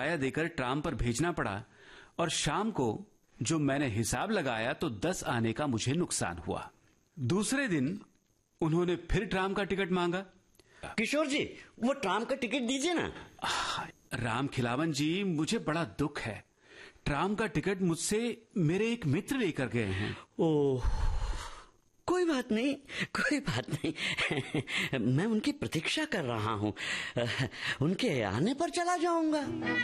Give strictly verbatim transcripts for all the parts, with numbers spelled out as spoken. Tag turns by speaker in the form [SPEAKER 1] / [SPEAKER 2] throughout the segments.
[SPEAKER 1] किराया देकर ट्राम पर भेजना पड़ा और शाम को जो मैंने हिसाब लगाया तो दस आने का मुझे नुकसान हुआ। दूसरे दिन उन्होंने फिर ट्राम का टिकट मांगा।
[SPEAKER 2] किशोर जी, वो ट्राम का टिकट दीजिए ना।
[SPEAKER 1] राम खिलावन जी, मुझे बड़ा दुख है। ट्राम का टिकट मुझसे मेरे एक मित्र लेकर गए हैं।
[SPEAKER 2] ओह, कोई बात नहीं, कोई बात नहीं। मैं उनकी प्रतीक्षा कर रहा हूँ, उनके आने पर चला जाऊंगा।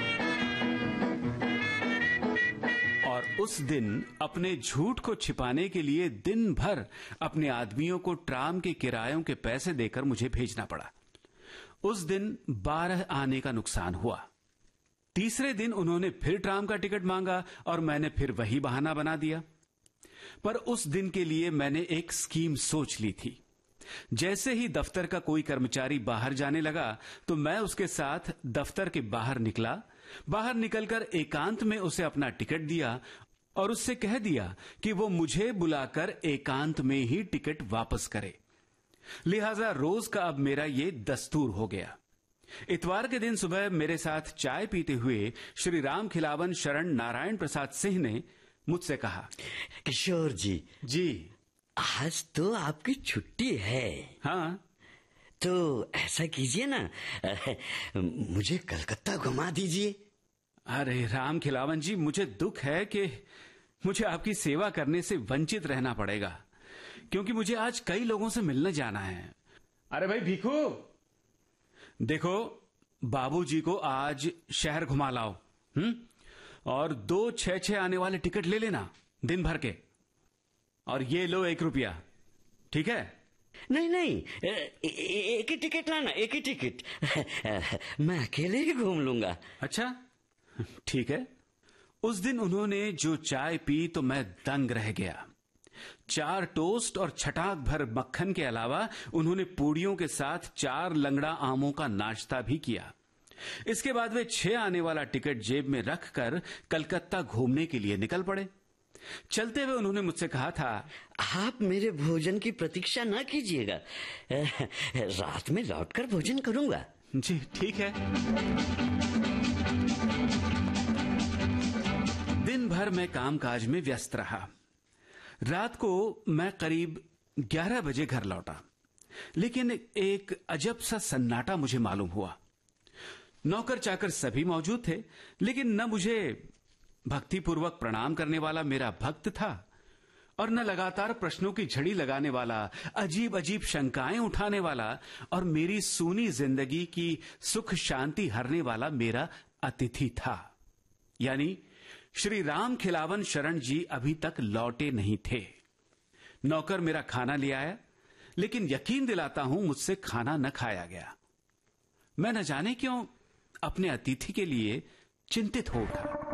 [SPEAKER 1] और उस दिन अपने झूठ को छिपाने के लिए दिन भर अपने आदमियों को ट्राम के किरायों के पैसे देकर मुझे भेजना पड़ा। उस दिन बारह आने का नुकसान हुआ। तीसरे दिन उन्होंने फिर ट्राम का टिकट मांगा और मैंने फिर वही बहाना बना दिया। पर उस दिन के लिए मैंने एक स्कीम सोच ली थी। जैसे ही दफ्तर का कोई कर्मचारी बाहर जाने लगा तो मैं उसके साथ दफ्तर के बाहर निकला। बाहर निकलकर एकांत में उसे अपना टिकट दिया और उससे कह दिया कि वो मुझे बुलाकर एकांत में ही टिकट वापस करे। लिहाजा रोज का अब मेरा ये दस्तूर हो गया। इतवार के दिन सुबह मेरे साथ चाय पीते हुए श्री राम खिलावन शरण नारायण प्रसाद सिंह ने मुझसे कहा,
[SPEAKER 2] किशोर जी
[SPEAKER 1] जी
[SPEAKER 2] आज तो आपकी छुट्टी है।
[SPEAKER 1] हाँ,
[SPEAKER 2] तो ऐसा कीजिए ना, मुझे कलकत्ता घुमा दीजिए।
[SPEAKER 1] अरे राम खिलावन जी, मुझे दुख है कि मुझे आपकी सेवा करने से वंचित रहना पड़ेगा, क्योंकि मुझे आज कई लोगों से मिलने जाना है। अरे भाई भीखू, देखो बाबूजी को आज शहर घुमा लाओ, हम्म और दो छह छह आने वाले टिकट ले लेना दिन भर के, और ये लो एक रुपया, ठीक है?
[SPEAKER 2] नहीं नहीं, एक ही टिकट लाना, एक ही टिकट। मैं अकेले ही घूम लूंगा।
[SPEAKER 1] अच्छा ठीक है। उस दिन उन्होंने जो चाय पी तो मैं दंग रह गया। चार टोस्ट और छटाक भर मक्खन के अलावा उन्होंने पूड़ियों के साथ चार लंगड़ा आमों का नाश्ता भी किया। इसके बाद वे छह आने वाला टिकट जेब में रखकर कलकत्ता घूमने के लिए निकल पड़े। चलते हुए उन्होंने मुझसे कहा था,
[SPEAKER 2] आप मेरे भोजन की प्रतीक्षा न कीजिएगा, रात में लौटकर भोजन करूंगा।
[SPEAKER 1] जी ठीक है। दिन भर मैं कामकाज में व्यस्त रहा। रात को मैं करीब ग्यारह बजे घर लौटा, लेकिन एक अजब सा सन्नाटा मुझे मालूम हुआ। नौकर चाकर सभी मौजूद थे, लेकिन न मुझे भक्तिपूर्वक प्रणाम करने वाला मेरा भक्त था और न लगातार प्रश्नों की झड़ी लगाने वाला, अजीब अजीब शंकाएं उठाने वाला और मेरी सूनी जिंदगी की सुख शांति हरने वाला मेरा अतिथि था। यानी श्री राम खिलावन शरण जी अभी तक लौटे नहीं थे। नौकर मेरा खाना ले आया, लेकिन यकीन दिलाता हूं मुझसे खाना न खाया गया। मैं न जाने क्यों अपने अतिथि के लिए चिंतित हो उठा।